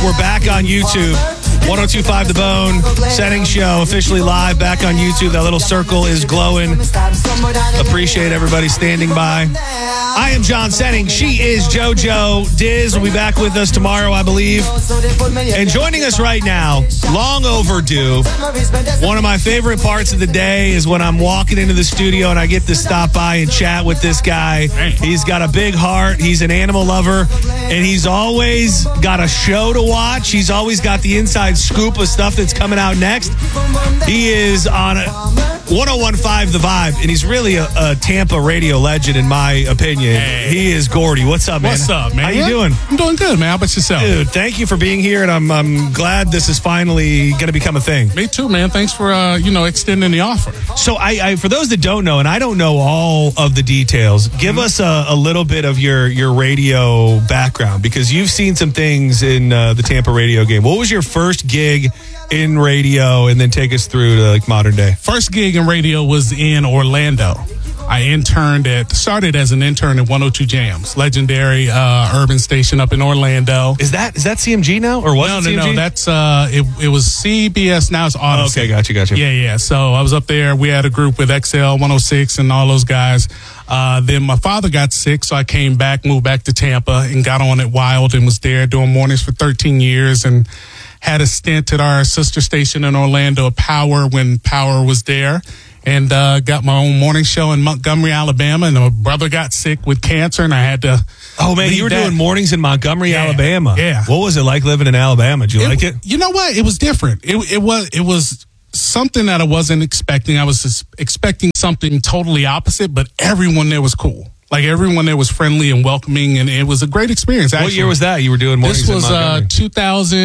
we're back on YouTube. 102.5 The Bone, Setting Show, officially live, back on YouTube. That little circle is glowing. Appreciate everybody standing by. I am John Setting. She is JoJo Diz. Will be back with us tomorrow, I believe. And joining us right now, long overdue, one of my favorite parts of the day is when I'm walking into the studio and I get to stop by and chat with this guy. He's got a big heart. He's an animal lover, and he's always got a show to watch. He's always got the inside scoop of stuff that's coming out next. He is on 101.5 The Vibe, and he's really a Tampa radio legend, in my opinion. Hey. He is Gordy. What's up, man? What's up, man? How you doing? I'm doing good, man. How about yourself? Dude, thank you for being here, and I'm glad this is finally going to become a thing. Me too, man. Thanks for extending the offer. So, I for those that don't know, and I don't know all of the details, give us a little bit of your radio background, because you've seen some things in the Tampa radio game. What was your first gig in radio, and then take us through to like modern day? First gig in radio was in Orlando. I started as an intern at 102 Jams, legendary urban station up in Orlando. Is that CMG now, or was it CMG? No, that's it was CBS, now it's Odyssey. Okay, gotcha. Yeah. So I was up there. We had a group with XL 106 and all those guys. Then my father got sick, so I came back, moved back to Tampa, and got on at Wild and was there doing mornings for 13 years, and had a stint at our sister station in Orlando, Power, when Power was there. And got my own morning show in Montgomery, Alabama. And my brother got sick with cancer, and I had to. Oh man, you were doing mornings in Montgomery, Alabama. Yeah. What was it like living in Alabama? Did you like it? You know what? It was different. It was something that I wasn't expecting. I was expecting something totally opposite, but everyone there was cool. Like, everyone there was friendly and welcoming, and it was a great experience. Actually. What year was that? You were doing mornings in Montgomery? This was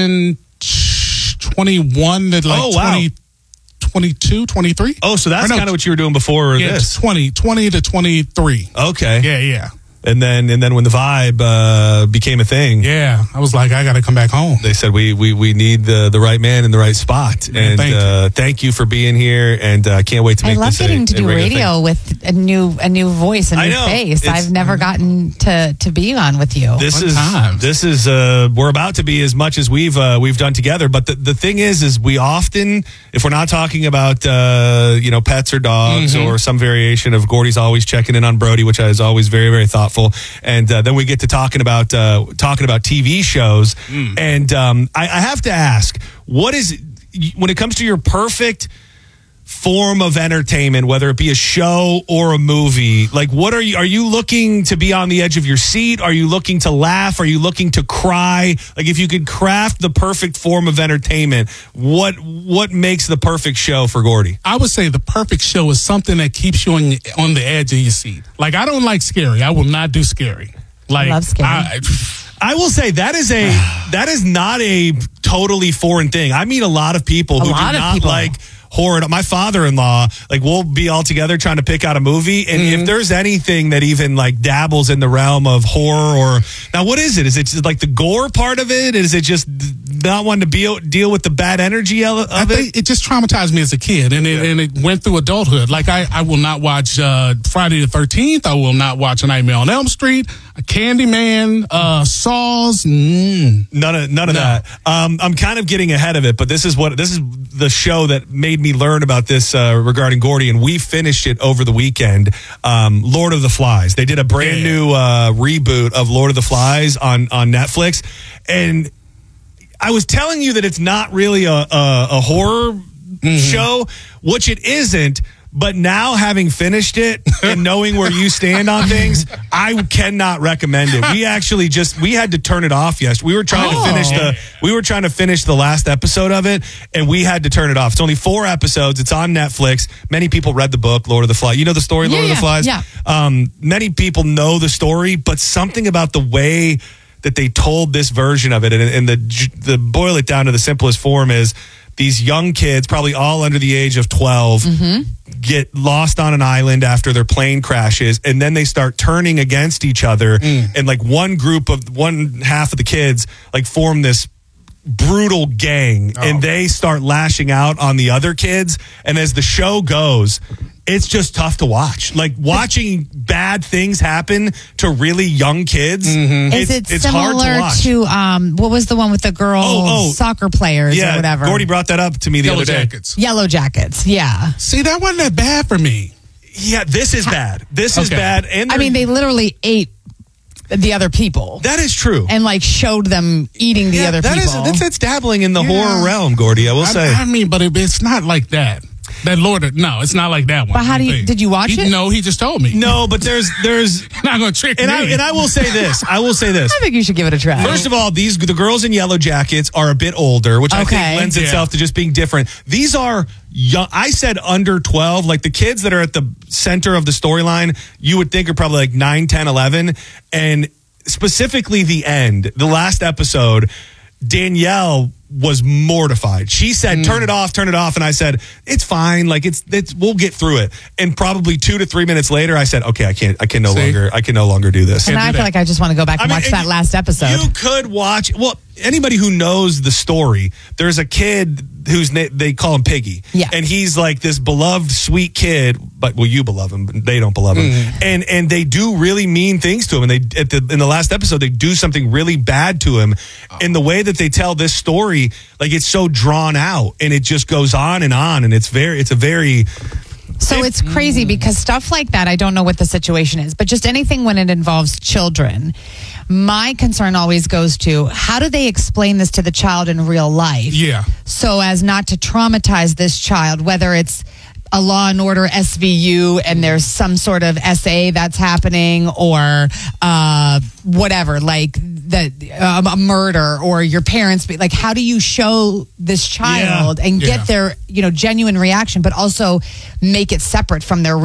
2021 to like 2022, 23. Oh, so that's kind of what you were doing before this. 20 to 23. Okay. Yeah. And then when the Vibe became a thing, I was like, I got to come back home. they said we need the right man in the right spot. Man, and thank you for being here. And I can't wait to make this. I love getting to do radio with a new voice, a new face. I've never gotten to be on with you. This is we're about to be as much as we've done together. But the thing is we often, if we're not talking about pets or dogs or some variation of Gordy's always checking in on Brody, which is always very, very thoughtful. And then we get to talking about TV shows. And I have to ask, what is, when it comes to your perfect form of entertainment, whether it be a show or a movie, like are you looking to be on the edge of your seat? Are you looking to laugh? Are you looking to cry? Like, if you could craft the perfect form of entertainment, what makes the perfect show for Gordy? I would say the perfect show is something that keeps you on the edge of your seat. Like, I don't like scary. I will not do scary. Like, I love scary. I will say that is not a totally foreign thing. I meet a lot of people who do not like horror. My father-in-law, like, we'll be all together trying to pick out a movie, and if there's anything that even like dabbles in the realm of horror, or now what is it? Is it like the gore part of it? Is it just not wanting to deal with the bad energy of it? I think it just traumatized me as a kid, and it went through adulthood. Like, I will not watch Friday the 13th. I will not watch A Nightmare on Elm Street, Candyman, Saws. None of that. I'm kind of getting ahead of it, but this is the show that made me learn about this regarding Gordy, and we finished it over the weekend. Lord of the Flies. They did a brand new reboot of Lord of the Flies on Netflix, and I was telling you that it's not really a horror show, which it isn't. But now, having finished it and knowing where you stand on things, I cannot recommend it. We had to turn it off yesterday. We were trying to finish the last episode of it, and we had to turn it off. It's only 4 episodes. It's on Netflix. Many people read the book, Lord of the Flies. You know the story, Lord of the Flies? Yeah. Many people know the story, but something about the way that they told this version of it, and the boil it down to the simplest form is, these young kids, probably all under the age of 12, get lost on an island after their plane crashes, and then they start turning against each other. And like one half of the kids like form this brutal gang, and they start lashing out on the other kids. And as the show goes, it's just tough to watch. Like watching bad things happen to really young kids. Is it it's similar hard to watch. what was the one with the girl soccer players or whatever? Gordy brought that up to me the other day. Yellow Jackets, yeah. See, that wasn't that bad for me. Yeah, this is bad. This is bad. And I mean, they literally ate the other people. That is true. And like showed them eating the other people. That's dabbling in the horror realm, Gordy, I will say. I mean, but it's not like that. That Lord, no, it's not like that one. But how did you watch it? No, he just told me. No, but there's not going to trick me. And I will say this. I think you should give it a try. First of all, the girls in Yellow Jackets are a bit older, which I think lends itself to just being different. These are young. I said under 12, like the kids that are at the center of the storyline, you would think are probably like 9, 10, 11. And specifically the end, the last episode, Danielle was mortified. She said, turn it off. And I said, it's fine. Like we'll get through it. And probably 2 to 3 minutes later, I said, okay, I can no longer do this. And I feel like I just want to go back and watch that last episode. You could watch, anybody who knows the story, there's a kid whose they call him Piggy. Yeah. And he's like this beloved, sweet kid, but you beloved him, but they don't beloved him. And they do really mean things to him. And in the last episode, they do something really bad to him. In the way that they tell this story, like it's so drawn out and it just goes on. And it's it's crazy because stuff like that, I don't know what the situation is, but just anything when it involves children, my concern always goes to how do they explain this to the child in real life? Yeah. So as not to traumatize this child, whether it's a Law and Order SVU and there's some sort of SA that's happening or whatever, like a murder or your parents, like how do you show this child and get their genuine reaction, but also make it separate from their